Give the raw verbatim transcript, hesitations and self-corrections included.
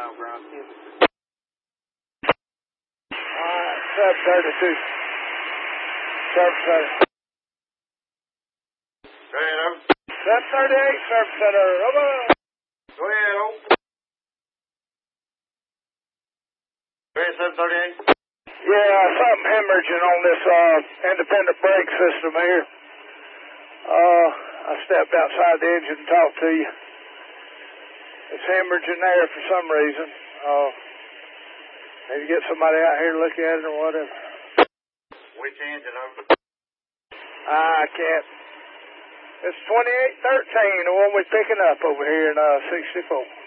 ground ten. Alright, sub thirty-two. Service center. Go ahead, over. sub thirty-eight, service center. Over. Go ahead, over. Go ahead, seven thirty-eight. Yeah, something hemorrhaging on this uh, independent brake system here. Uh, I stepped outside the engine and talked to you. It's hemorrhaging there for some reason. Uh, maybe get somebody out here to look at it or whatever. Which engine, over? I can't. It's twenty-eight thirteen, the one we're picking up over here in uh, sixty-four.